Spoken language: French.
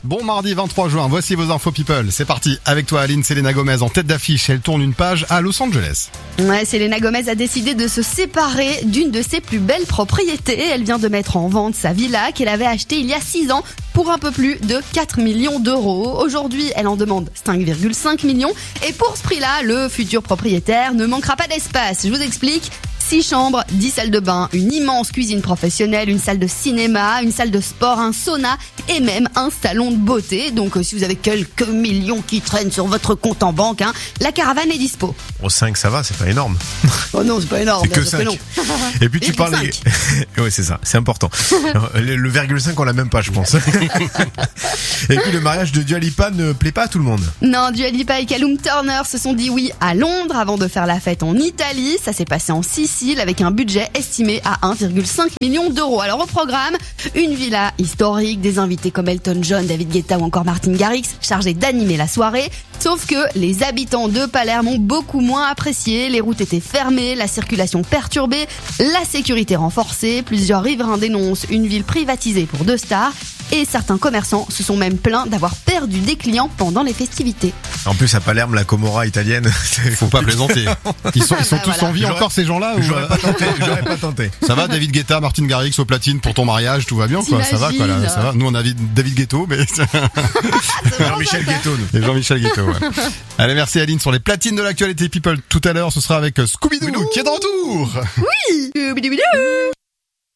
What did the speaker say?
Bon mardi 23 juin, voici vos infos people. C'est parti, avec toi Aline, Selena Gomez en tête d'affiche. Elle tourne une page à Los Angeles. Ouais, Selena Gomez a décidé de se séparer d'une de ses plus belles propriétés. Elle vient de mettre en vente sa villa qu'elle avait achetée il y a 6 ans pour un peu plus de 4 millions d'euros. Aujourd'hui, elle en demande 5,5 millions. Et pour ce prix-là, le futur propriétaire ne manquera pas d'espace. Je vous explique. 6 chambres, 10 salles de bain, une immense cuisine professionnelle, une salle de cinéma, une salle de sport, un sauna et même un salon de beauté. Donc si vous avez quelques millions qui traînent sur votre compte en banque, la caravane est dispo. Bon, 5 ça va, c'est pas énorme. Oh non, c'est pas énorme. C'est que 5. Non. Et puis tu parlais... Oui, c'est ça, c'est important. Le virgule 5 on l'a même pas, je pense. Et puis le mariage de Dua Lipa ne plaît pas à tout le monde. Non, Dua Lipa et Callum Turner se sont dit oui à Londres avant de faire la fête en Italie. Ça s'est passé en Sicile avec un budget estimé à 1,5 million d'euros. Alors au programme, une villa historique, des invités comme Elton John, David Guetta ou encore Martin Garrix chargés d'animer la soirée. Sauf que les habitants de Palerme ont beaucoup moins apprécié. Les routes étaient fermées, la circulation perturbée, la sécurité renforcée. Plusieurs riverains dénoncent une ville privatisée pour 2 stars. Et certains commerçants se sont même plaints d'avoir perdu des clients pendant les festivités. En plus à Palerme, la Comora italienne, Faut pas plaisanter. Ils sont tous voilà. en vie encore ces gens-là ou... J'aurais pas tenté. Ça va, David Guetta, Martin Garrix au platine pour ton mariage, tout va bien quoi. Ça va quoi là, ça va. Nous on a David Guetto, mais Jean-Michel Guetto, nous. et Jean-Michel Guetto. Ouais. Allez, merci Aline sur les platines de l'actualité people. Tout à l'heure, ce sera avec Scooby-Doo qui est de retour. Oui.